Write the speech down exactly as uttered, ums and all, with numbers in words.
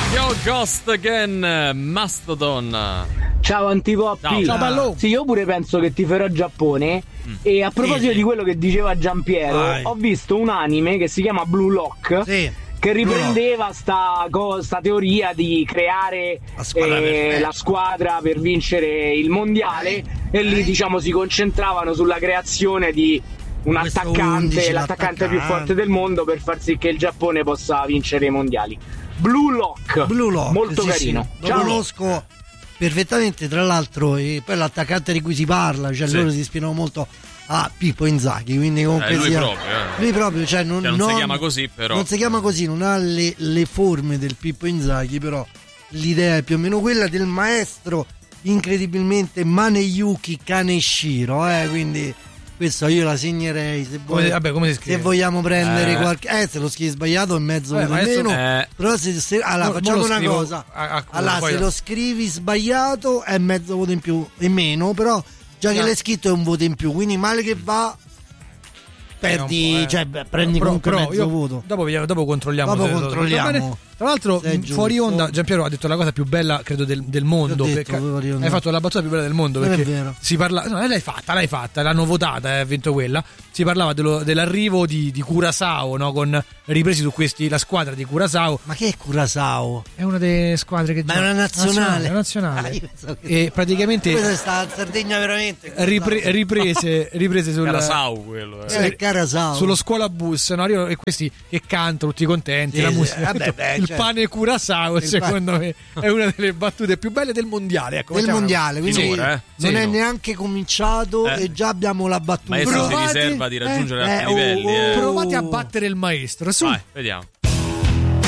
Yo, Ghost Again, Mastodon. Ciao Antipoppi. Ciao, ciao bello. Sì, io pure penso che tiferò Giappone. Mm. E a proposito sì. di quello che diceva Giampiero, Vai. ho visto un anime che si chiama Blue Lock. Sì. Che riprendeva sta, co- sta teoria di creare la squadra, eh, la squadra per vincere il mondiale, eh. e lì diciamo si concentravano sulla creazione di un Questo attaccante, undici, l'attaccante più l'attaccante. forte del mondo per far sì che il Giappone possa vincere i mondiali. Blue Lock, Blue Lock molto sì, carino. Sì. Lo Ciao. conosco perfettamente, tra l'altro, e poi l'attaccante di cui si parla, cioè Sì. loro si ispirano molto a Pippo Inzaghi, quindi comunque Eh, lui sia, proprio, eh. lui proprio, cioè non, Cioè, non si chiama così, però. non si chiama così, non ha le, le forme del Pippo Inzaghi, però l'idea è più o meno quella del maestro incredibilmente Maneyuki Kaneshiro, eh, quindi questo io la segnerei se, Come, vuoi, vabbè, come si scrive? se vogliamo prendere Eh. qualche eh se lo scrivi sbagliato è mezzo Vabbè, voto in ma adesso- meno, eh. però se, se allora Mo- mo facciamo lo una scrivo cosa a- a cura, allora poi- se lo scrivi sbagliato è mezzo voto in più in meno, però già che No. l'hai scritto è un voto in più, quindi male che va perdi, un po', eh. cioè beh, prendi Però- comunque però mezzo io- voto. Dopo, vediamo- dopo controlliamo. Dopo se- se- controlliamo. va bene. Tra l'altro, Se è mh, fuori giusto. onda, Giampiero ha detto la cosa più bella, credo, del, del mondo. L'ho detto, perché fuori onda. hai fatto la battuta più bella del mondo. Non è Perché vero. si parla. No, l'hai fatta, l'hai fatta, l'hanno votata e ha vinto quella. Si parlava dello- dell'arrivo di, di Curaçao, no? Con ripresi su questi, la squadra di Curaçao. Ma che è Curaçao? È una delle squadre che Ma è gioca- una nazionale. È nazionale. Ah, io pensavo che- E praticamente Questa sta in Sardegna veramente. ripre- riprese, riprese sul. Carasau quello. Eh. Eh, Curaçao. Sullo scuolabus, no? Arrivano- e questi che cantano tutti contenti, Sì, la sì, musica, vabbè, beh, il certo. pane Curaçao, Il secondo me è una delle battute più belle del mondiale, ecco, del facciamo- mondiale, quindi Finora, eh? non Sì, è no. neanche cominciato Eh. e già abbiamo la battuta. Maestro si Provate- riserva di raggiungere eh, altri oh, livelli. oh. Eh. Provate a battere il maestro, su. Vai, vediamo.